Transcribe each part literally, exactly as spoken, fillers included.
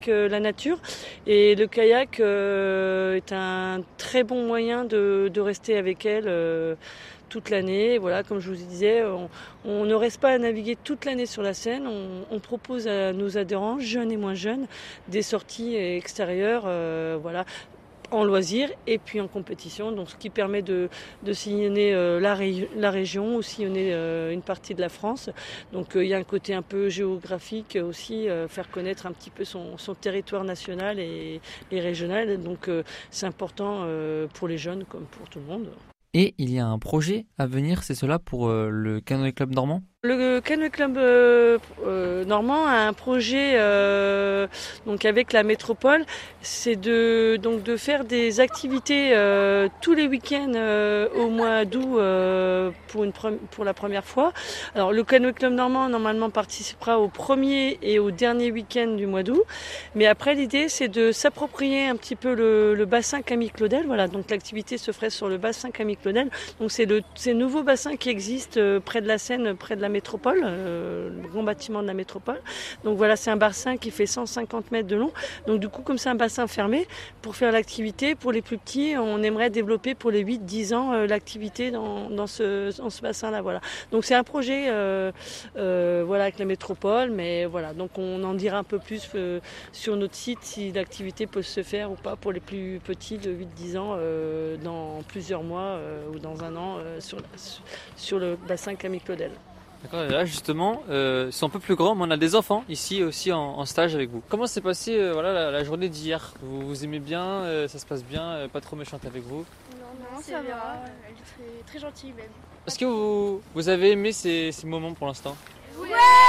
La nature et le kayak euh, est un très bon moyen de, de rester avec elle euh, toute l'année. Voilà, comme je vous disais, on, on ne reste pas à naviguer toute l'année sur la Seine. On, on propose à nos adhérents, jeunes et moins jeunes, des sorties extérieures, euh, voilà, en loisir et puis en compétition, donc ce qui permet de, de sillonner euh, la, ré, la région ou sillonner euh, une partie de la France. Donc il euh, y a un côté un peu géographique aussi, euh, faire connaître un petit peu son, son territoire national et, et régional. Donc euh, c'est important euh, pour les jeunes comme pour tout le monde. Et il y a un projet à venir, c'est cela pour euh, le Canoë Club Normand ? Le Canoë Club euh, euh, Normand a un projet euh, donc avec la métropole, c'est de donc de faire des activités euh, tous les week-ends euh, au mois d'août euh, pour une pour la première fois. Alors le Canoë Club Normand normalement participera au premier et au dernier week-end du mois d'août, mais après l'idée c'est de s'approprier un petit peu le, le bassin Camille Claudel. Voilà, donc l'activité se ferait sur le bassin Camille Claudel. Donc c'est le c'est le nouveau bassin qui existe euh, près de la Seine, près de la métropole, euh, le grand bâtiment de la métropole. Donc voilà, c'est un bassin qui fait cent cinquante mètres de long. Donc du coup, comme c'est un bassin fermé, pour faire l'activité, pour les plus petits, on aimerait développer pour les huit dix ans euh, l'activité dans, dans ce, dans ce bassin-là. Voilà. Donc c'est un projet euh, euh, voilà, avec la métropole, mais voilà, donc on en dira un peu plus euh, sur notre site si l'activité peut se faire ou pas pour les plus petits de huit dix ans euh, dans plusieurs mois euh, ou dans un an euh, sur, sur le bassin Camille Claudel. D'accord, et là justement, euh, ils sont un peu plus grands, mais on a des enfants ici aussi en, en stage avec vous. Comment s'est passée euh, voilà, la, la journée d'hier ? Vous vous aimez bien, euh, ça se passe bien, euh, pas trop méchante avec vous ? Non, non, ça va, elle est très, très gentille même. Est-ce que vous, vous avez aimé ces, ces moments pour l'instant ? Ouais !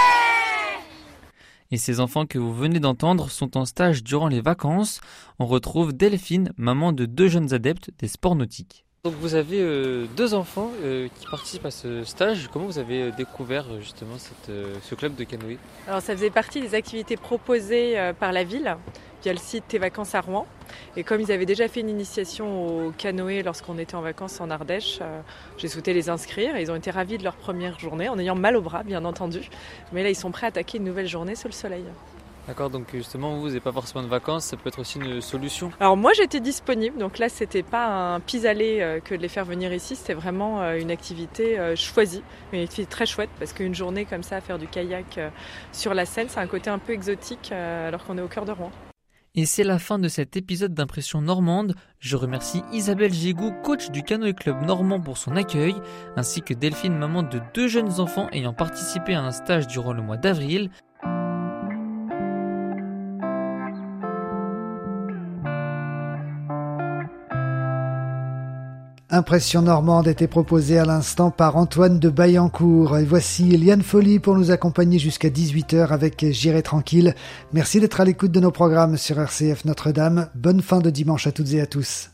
Et ces enfants que vous venez d'entendre sont en stage durant les vacances. On retrouve Delphine, maman de deux jeunes adeptes des sports nautiques. Donc vous avez euh, deux enfants euh, qui participent à ce stage. Comment vous avez découvert justement cette, euh, ce club de canoë ? Alors ça faisait partie des activités proposées euh, par la ville via le site Tes Vacances à Rouen. Et comme ils avaient déjà fait une initiation au canoë lorsqu'on était en vacances en Ardèche, euh, j'ai souhaité les inscrire. Et ils ont été ravis de leur première journée, en ayant mal au bras bien entendu. Mais là ils sont prêts à attaquer une nouvelle journée sous le soleil. D'accord, donc justement, vous n'avez pas forcément de vacances, ça peut être aussi une solution. Alors moi j'étais disponible, donc là c'était pas un pis-aller que de les faire venir ici, c'était vraiment une activité choisie, une activité très chouette, parce qu'une journée comme ça à faire du kayak sur la Seine, c'est un côté un peu exotique alors qu'on est au cœur de Rouen. Et c'est la fin de cet épisode d'Impression Normande. Je remercie Isabelle Gégou, coach du Canoë Club Normand pour son accueil, ainsi que Delphine, maman de deux jeunes enfants ayant participé à un stage durant le mois d'avril. Impression Normande était proposée à l'instant par Antoine de Baillancourt. Et voici Liane Folly pour nous accompagner jusqu'à dix-huit heures avec J'irai tranquille. Merci d'être à l'écoute de nos programmes sur R C F Notre-Dame. Bonne fin de dimanche à toutes et à tous.